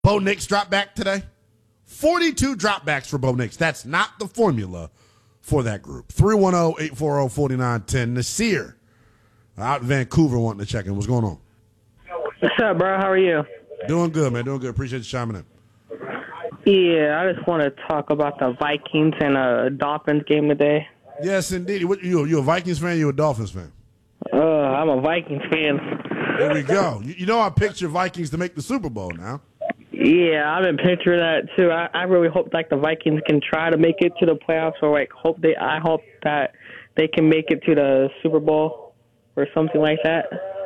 Bo Nix dropped back today. 42 dropbacks for Bo Nix. That's not the formula for that group. 310-840-4910. Nasir out in Vancouver wanting to check in. What's going on? What's up, bro? How are you? Doing good, man. Doing good. Appreciate you chiming in. Yeah, I just want to talk about the Vikings and Dolphins game today. Yes, indeed. You a Vikings fan or you a Dolphins fan? I'm a Vikings fan. There we go. You know I picked your Vikings to make the Super Bowl now. Yeah, I've been picturing that too. I really hope like the Vikings can try to make it to the playoffs, or I hope that they can make it to the Super Bowl or something like that.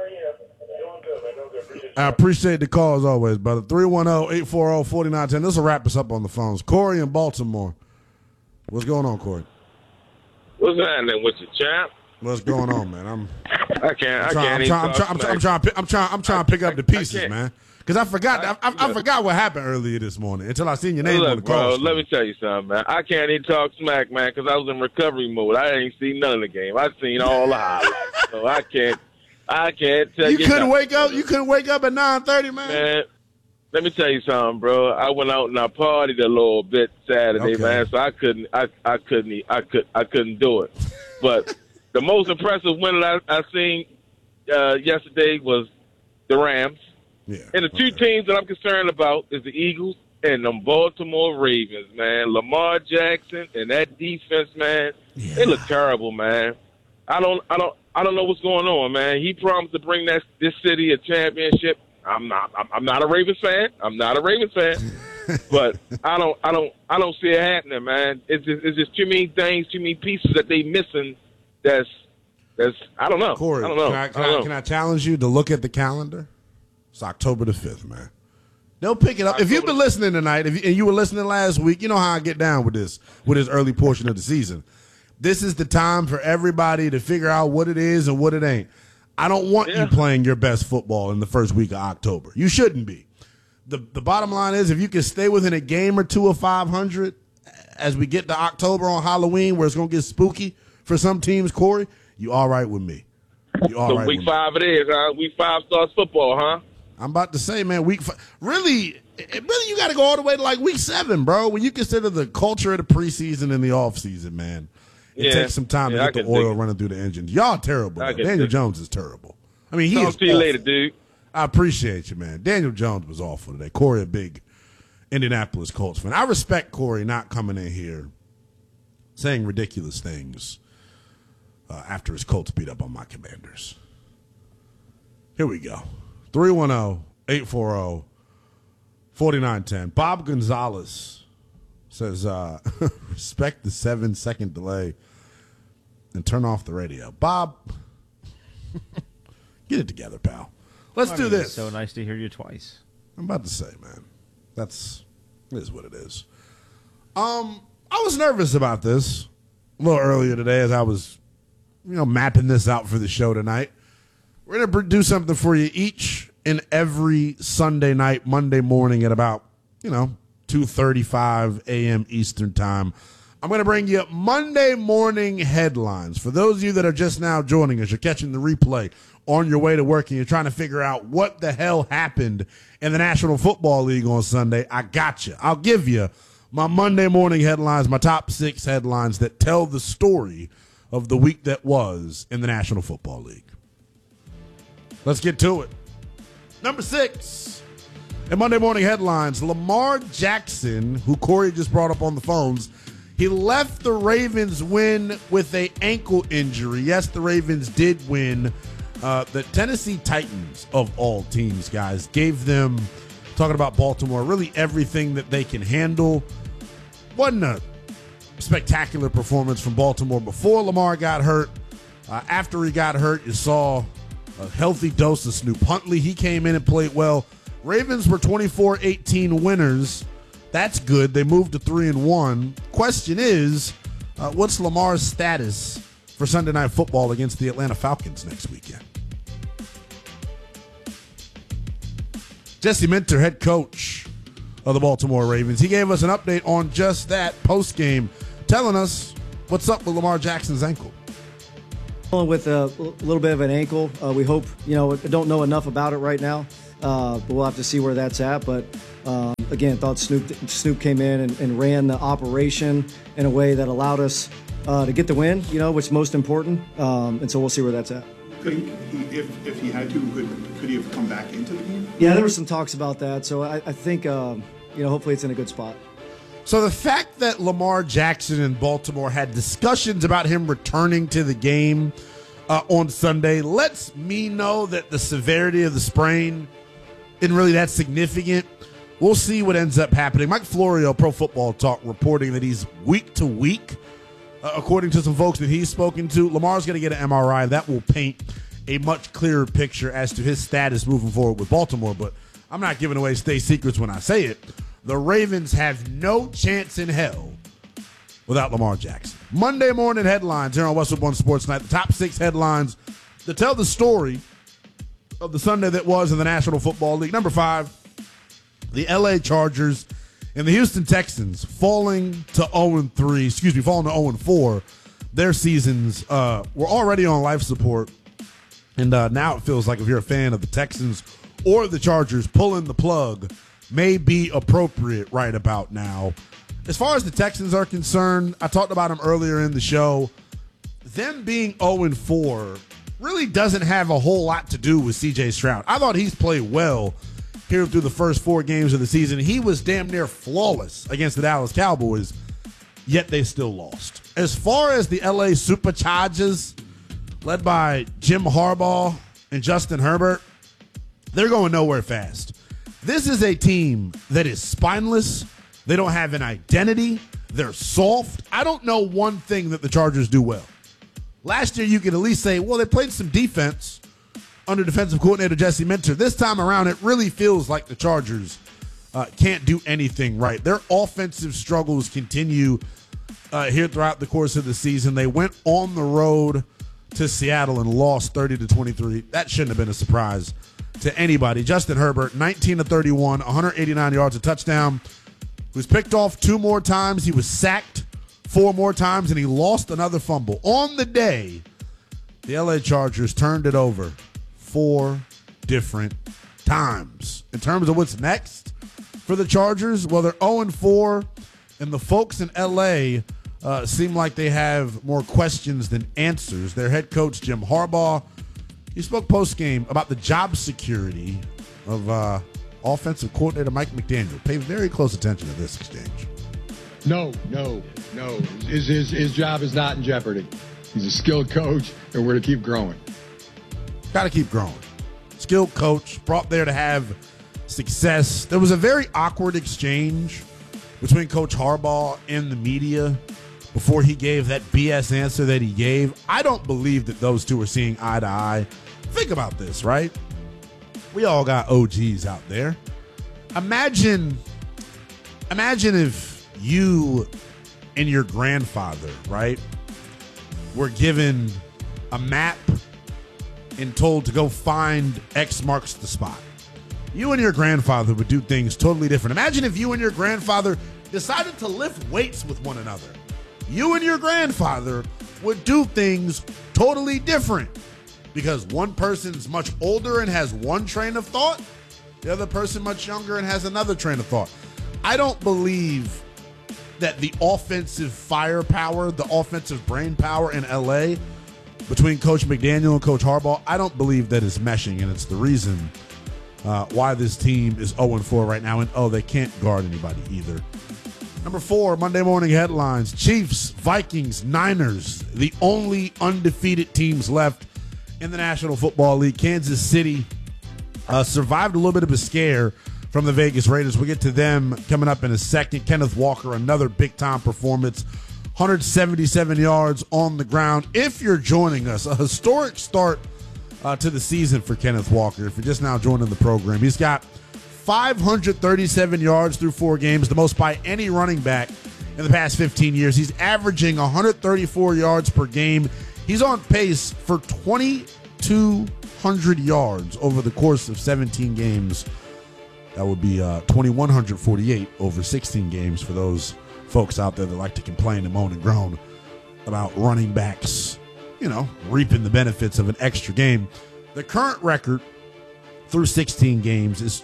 I appreciate the call as always, brother. 310-840-4910. This will wrap us up on the phones. Corey in Baltimore. What's going on, Corey? What's happening with you, champ? What's going on, man? I'm trying to pick up the pieces, man. Because I forgot what happened earlier this morning until I seen your name on the call. Bro, let me tell you something, man. I can't even talk smack, man, because I was in recovery mode. I ain't seen none of the game. I seen all the highlights, so I can't tell you. You couldn't wake up. You couldn't wake up at 9:30, man. Man, let me tell you something, bro. I went out and I partied a little bit Saturday, man. So I couldn't do it. But the most impressive win I seen yesterday was the Rams. Yeah, and the two teams that I'm concerned about is the Eagles and the Baltimore Ravens, man. Lamar Jackson and that defense, man. Yeah. They look terrible, man. I don't know what's going on, man. He promised to bring this city a championship. I'm not a Ravens fan. But I don't see it happening, man. It's just too many things, too many pieces that they missing. That's I don't know. Corey, I don't know. Can I challenge you to look at the calendar? It's October the 5th, man. They'll pick it up. If you've been listening tonight, and you were listening last week, you know how I get down with this early portion of the season. This is the time for everybody to figure out what it is and what it ain't. I don't want you playing your best football in the first week of October. You shouldn't be. The bottom line is if you can stay within a game or two of 500 as we get to October on Halloween where it's going to get spooky for some teams, Corey, you all right with me. You all right week with 5 me. it is, huh? Week 5 starts football, huh? I'm about to say, man, week 5. Really, you got to go all the way to like week 7, bro. When you consider the culture of the preseason and the offseason, man, it takes some time to get the oil running through the engines. Y'all terrible. Daniel Jones is terrible. I mean, he is. Talk to you later, dude. I appreciate you, man. Daniel Jones was awful today. Corey, a big Indianapolis Colts fan. I respect Corey not coming in here saying ridiculous things after his Colts beat up on my Commanders. Here we go. 310-840-4910. Bob Gonzalez says, respect the 7-second delay and turn off the radio. Bob, get it together, pal. Let's do this. It's so nice to hear you twice. I'm about to say, man, it is what it is. I was nervous about this a little earlier today as I was, mapping this out for the show tonight. We're going to do something for you each and every Sunday night, Monday morning at about, 2:35 a.m. Eastern time. I'm going to bring you Monday morning headlines. For those of you that are just now joining us, you're catching the replay on your way to work and you're trying to figure out what the hell happened in the National Football League on Sunday, I got you. I'll give you my Monday morning headlines, my top 6 headlines that tell the story of the week that was in the National Football League. Let's get to it. Number 6 in Monday morning headlines, Lamar Jackson, who Corey just brought up on the phones, he left the Ravens win with an ankle injury. Yes, the Ravens did win. The Tennessee Titans, of all teams, guys, gave them, talking about Baltimore, really everything that they can handle. Wasn't a spectacular performance from Baltimore before Lamar got hurt. After he got hurt, you saw a healthy dose of Snoop Huntley. He came in and played well. Ravens were 24-18 winners. That's good. They moved to 3-1. Question is, what's Lamar's status for Sunday Night Football against the Atlanta Falcons next weekend? Jesse Minter, head coach of the Baltimore Ravens, he gave us an update on just that post-game, telling us what's up with Lamar Jackson's ankle. With a little bit of an ankle. We hope, I don't know enough about it right now, but we'll have to see where that's at. But Again, thought Snoop came in and ran the operation in a way that allowed us to get the win, which is most important. And so we'll see where that's at. Could he, if he had to, could he have come back into the game? Yeah, there were some talks about that. So I think, hopefully it's in a good spot. So the fact that Lamar Jackson in Baltimore had discussions about him returning to the game on Sunday lets me know that the severity of the sprain isn't really that significant. We'll see what ends up happening. Mike Florio, Pro Football Talk, reporting that he's week to week. According to some folks that he's spoken to, Lamar's going to get an MRI. That will paint a much clearer picture as to his status moving forward with Baltimore. But I'm not giving away state secrets when I say it. The Ravens have no chance in hell without Lamar Jackson. Monday morning headlines here on Westwood One Sports Night. The top 6 headlines that tell the story of the Sunday that was in the National Football League. Number 5, the LA Chargers and the Houston Texans falling to 0-4. Their seasons were already on life support. And now it feels like if you're a fan of the Texans or the Chargers, pulling the plug may be appropriate right about now. As far as the Texans are concerned, I talked about them earlier in the show. Them being 0-4 really doesn't have a whole lot to do with C.J. Stroud. I thought he's played well here through the first 4 games of the season. He was damn near flawless against the Dallas Cowboys, yet they still lost. As far as the L.A. Superchargers, led by Jim Harbaugh and Justin Herbert, they're going nowhere fast. This is a team that is spineless. They don't have an identity. They're soft. I don't know one thing that the Chargers do well. Last year, you could at least say, well, they played some defense under defensive coordinator Jesse Minter. This time around, it really feels like the Chargers can't do anything right. Their offensive struggles continue here throughout the course of the season. They went on the road to Seattle and lost 30-23. That shouldn't have been a surprise to anybody. Justin Herbert, 19-31, 189 yards, a touchdown. He was picked off 2 more times. He was sacked 4 more times, and he lost another fumble. On the day, the LA Chargers turned it over 4 different times. In terms of what's next for the Chargers, well, they're 0-4, and the folks in LA seem like they have more questions than answers. Their head coach, Jim Harbaugh, he spoke post-game about the job security of offensive coordinator Mike McDaniel. Pay very close attention to this exchange. No. His job is not in jeopardy. He's a skilled coach, and we're going to keep growing. Got to keep growing. Skilled coach, brought there to have success. There was a very awkward exchange between Coach Harbaugh and the media before he gave that BS answer that he gave. I don't believe that those two are seeing eye to eye. Think about this, right? We all got OGs out there. Imagine if you and your grandfather, right, were given a map and told to go find X marks the spot. You and your grandfather would do things totally different. Imagine if you and your grandfather decided to lift weights with one another. You and your grandfather would do things totally different because one person's much older and has one train of thought, the other person much younger and has another train of thought. I don't believe that the offensive firepower, the offensive brain power in LA between Coach McDaniel and Coach Harbaugh, I don't believe that is meshing, and it's the reason why this team is 0-4 right now, and they can't guard anybody either. Number 4, Monday morning headlines. Chiefs, Vikings, Niners, the only undefeated teams left in the National Football League. Kansas City survived a little bit of a scare from the Vegas Raiders. We'll get to them coming up in a second. Kenneth Walker, another big-time performance. 177 yards on the ground. If you're joining us, a historic start to the season for Kenneth Walker. If you're just now joining the program, he's got 537 yards through 4 games, the most by any running back in the past 15 years. He's averaging 134 yards per game. He's on pace for 2,200 yards over the course of 17 games. That would be 2,148 over 16 games for those folks out there that like to complain and moan and groan about running backs, reaping the benefits of an extra game. The current record, through 16 games is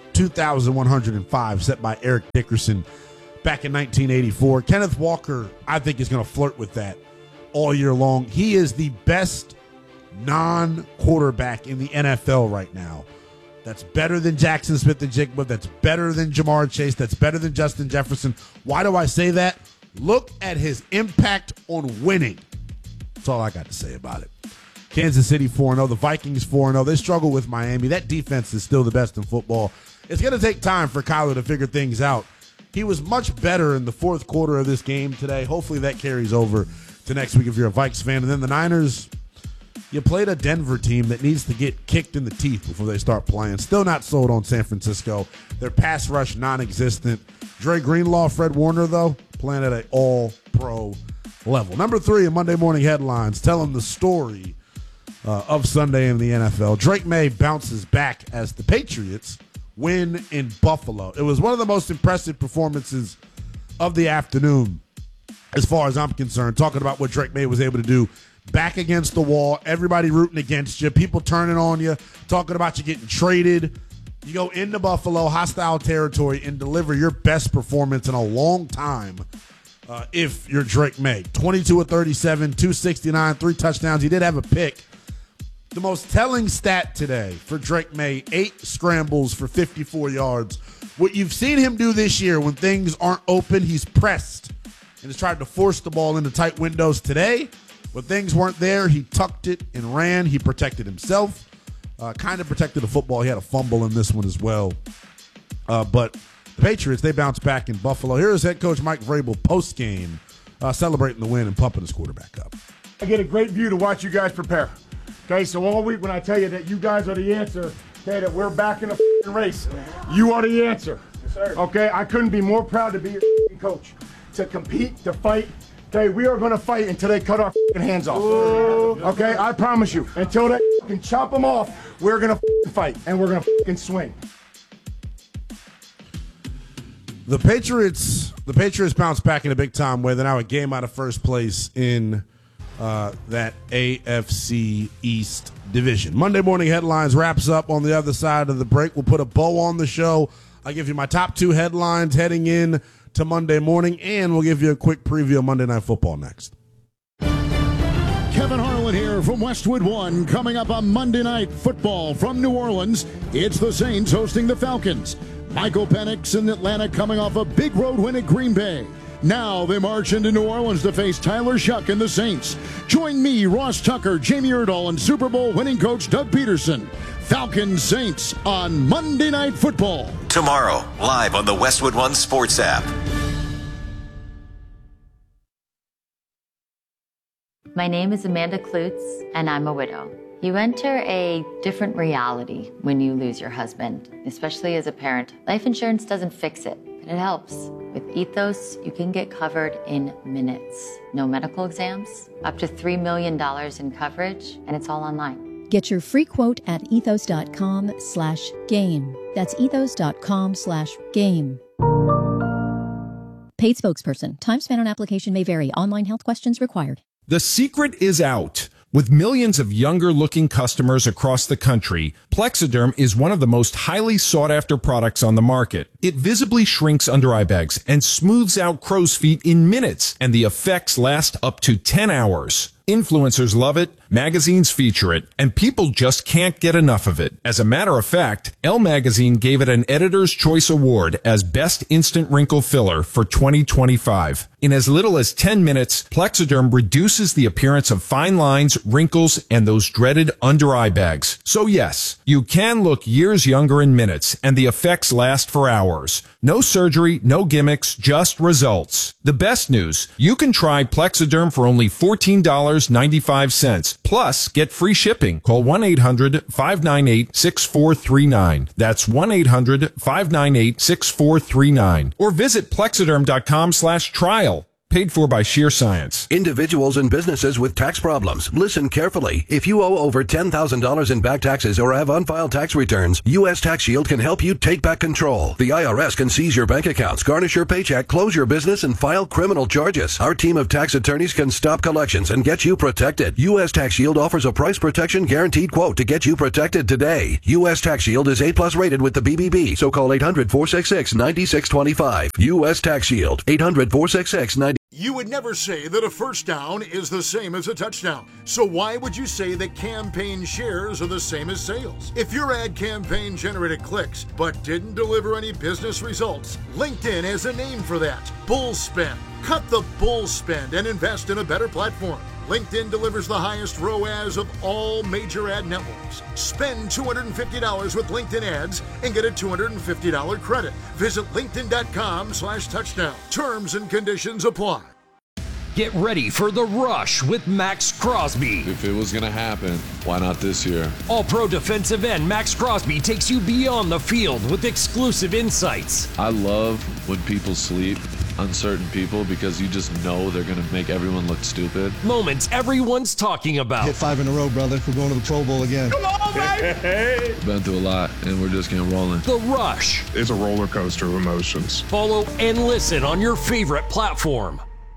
2,105, set by Eric Dickerson back in 1984. Kenneth Walker, I think, is going to flirt with that all year long. He is the best non-quarterback in the NFL right now. That's better than Jackson Smith-Njigba. That's better than Jamar Chase. That's better than Justin Jefferson. Why do I say that? Look at his impact on winning. That's all I got to say about it. Kansas City 4-0. The Vikings 4-0. They struggle with Miami. That defense is still the best in football. It's going to take time for Kyler to figure things out. He was much better in the fourth quarter of this game today. Hopefully that carries over to next week if you're a Vikes fan. And then the Niners, you played a Denver team that needs to get kicked in the teeth before they start playing. Still not sold on San Francisco. Their pass rush non-existent. Dre Greenlaw, Fred Warner, though, playing at an all-pro level. Number 3 in Monday Morning Headlines, telling the story of Sunday in the NFL. Drake May bounces back as the Patriots win in Buffalo. It was one of the most impressive performances of the afternoon as far as I'm concerned, talking about what Drake May was able to do back against the wall, everybody rooting against you, people turning on you, talking about you getting traded. You go into Buffalo, hostile territory, and deliver your best performance in a long time if you're Drake May. 22 of 37, 269, 3 touchdowns. He did have a pick. The most telling stat today for Drake May, 8 scrambles for 54 yards. What you've seen him do this year when things aren't open, he's pressed and has tried to force the ball into tight windows. Today, when things weren't there, he tucked it and ran. He protected himself, kind of protected the football. He had a fumble in this one as well. But the Patriots, they bounced back in Buffalo. Here's head coach Mike Vrabel post-game celebrating the win and pumping his quarterback up. I get a great view to watch you guys prepare. Okay, so all week when I tell you that you guys are the answer, okay, that we're back in the race, you are the answer. Yes, sir. Okay, I couldn't be more proud to be your coach, to compete, to fight. Okay, we are going to fight until they cut our hands off. Okay, I promise you. Until they can chop them off, we're going to fight, and we're going to swing. The Patriots bounced back in a big-time way. They're now a game out of first place in that AFC East division. Monday Morning Headlines wraps up on the other side of the break. We'll put a bow on the show. I'll give you my top 2 headlines heading in to Monday morning, and we'll give you a quick preview of Monday Night Football next. Kevin Harlan here from Westwood One. Coming up on Monday Night Football from New Orleans, it's the Saints hosting the Falcons. Michael Penix in Atlanta coming off a big road win at Green Bay. Now they march into New Orleans to face Tyler Shuck and the Saints. Join me, Ross Tucker, Jamie Erdahl, and Super Bowl winning coach Doug Peterson. Falcons Saints on Monday Night Football. Tomorrow, live on the Westwood One Sports app. My name is Amanda Klutz, and I'm a widow. You enter a different reality when you lose your husband, especially as a parent. Life insurance doesn't fix it, but it helps. With Ethos, you can get covered in minutes. No medical exams, up to $3 million in coverage, and it's all online. Get your free quote at ethos.com/game. That's ethos.com/game. Paid spokesperson. Time spent on application may vary. Online health questions required. The secret is out. With millions of younger-looking customers across the country, Plexiderm is one of the most highly sought-after products on the market. It visibly shrinks under-eye bags and smooths out crow's feet in minutes, and the effects last up to 10 hours. Influencers love it, magazines feature it, and people just can't get enough of it. As a matter of fact, Elle Magazine gave it an Editor's Choice Award as Best Instant Wrinkle Filler for 2025. In as little as 10 minutes, Plexiderm reduces the appearance of fine lines, wrinkles, and those dreaded under-eye bags. So yes, you can look years younger in minutes, and the effects last for hours. No surgery, no gimmicks, just results. The best news, you can try Plexiderm for only $14.95. Plus, get free shipping. Call 1-800-598-6439. That's 1-800-598-6439. Or visit Plexiderm.com/trial. Paid for by Sheer Science. Individuals and businesses with tax problems, listen carefully. If you owe over $10,000 in back taxes or have unfiled tax returns, U.S. Tax Shield can help you take back control. The IRS can seize your bank accounts, garnish your paycheck, close your business, and file criminal charges. Our team of tax attorneys can stop collections and get you protected. U.S. Tax Shield offers a price protection guaranteed quote to get you protected today. U.S. Tax Shield is A+ rated with the BBB, so call 800-466-9625. U.S. Tax Shield, 800-466-9625. You would never say that a first down is the same as a touchdown. So why would you say that campaign shares are the same as sales? If your ad campaign generated clicks but didn't deliver any business results, LinkedIn has a name for that. Bull spend. Cut the bull spend and invest in a better platform. LinkedIn delivers the highest ROAS of all major ad networks. Spend $250 with LinkedIn ads and get a $250 credit. Visit linkedin.com/touchdown. Terms and conditions apply. Get ready for The Rush with Max Crosby. If it was going to happen, why not this year? All-pro defensive end Max Crosby takes you beyond the field with exclusive insights. I love when people sleep on certain people because you just know they're going to make everyone look stupid. Moments everyone's talking about. Hit 5 in a row, brother. We're going to the Pro Bowl again. Come on, baby! Been through a lot, and we're just getting rolling. The Rush. It's a roller coaster of emotions. Follow and listen on your favorite platform.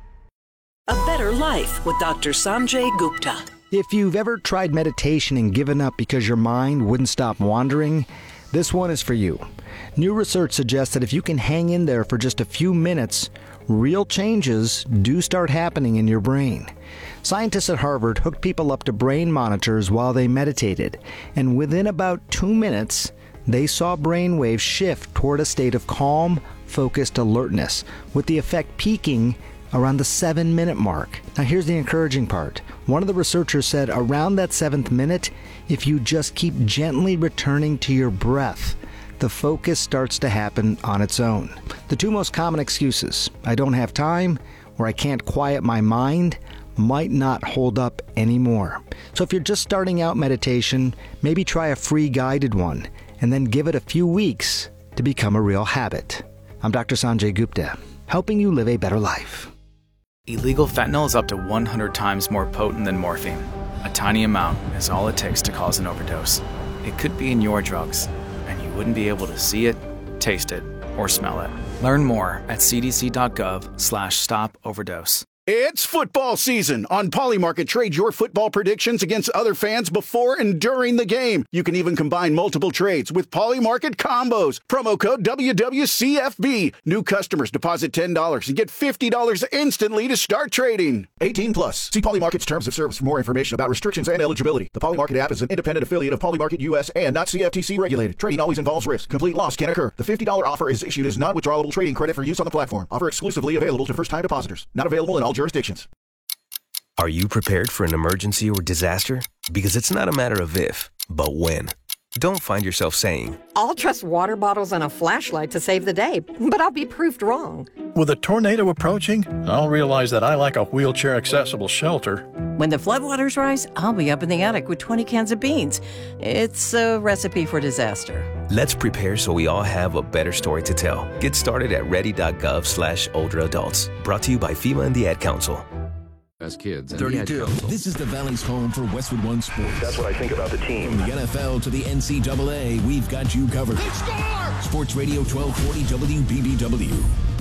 A Better Life with Dr. Sanjay Gupta. If you've ever tried meditation and given up because your mind wouldn't stop wandering, this one is for you. New research suggests that if you can hang in there for just a few minutes, real changes do start happening in your brain. Scientists at Harvard hooked people up to brain monitors while they meditated, and within about 2 minutes, they saw brain waves shift toward a state of calm, focused alertness, with the effect peaking around the 7-minute mark. Now here's the encouraging part. One of the researchers said around that 7th minute, if you just keep gently returning to your breath, the focus starts to happen on its own. The two most common excuses, I don't have time or I can't quiet my mind, might not hold up anymore. So if you're just starting out meditation, maybe try a free guided one and then give it a few weeks to become a real habit. I'm Dr. Sanjay Gupta, helping you live a better life. Illegal fentanyl is up to 100 times more potent than morphine. A tiny amount is all it takes to cause an overdose. It could be in your drugs, and you wouldn't be able to see it, taste it, or smell it. Learn more at cdc.gov/stop-overdose. It's football season. On Polymarket, trade your football predictions against other fans before and during the game. You can even combine multiple trades with Polymarket combos. Promo code WWCFB. New customers deposit $10 and get $50 instantly to start trading. 18 plus. See Polymarket's terms of service for more information about restrictions and eligibility. The Polymarket app is an independent affiliate of Polymarket US and not CFTC regulated. Trading always involves risk. Complete loss can occur. The $50 offer is issued as non-withdrawable trading credit for use on the platform. Offer exclusively available to first-time depositors. Not available in all jurisdictions. Are you prepared for an emergency or disaster? Because it's not a matter of if, but when. Don't find yourself saying, I'll trust water bottles and a flashlight to save the day, but I'll be proved wrong. With a tornado approaching, I'll realize that I lack a wheelchair-accessible shelter. When the floodwaters rise, I'll be up in the attic with 20 cans of beans. It's a recipe for disaster. Let's prepare so we all have a better story to tell. Get started at ready.gov/older adults. Brought to you by FEMA and the Ad Council. As kids. 32. This is the Valley's home for Westwood One Sports. That's what I think about the team. From the NFL to the NCAA, we've got you covered. Sports Radio 1240 WBBW.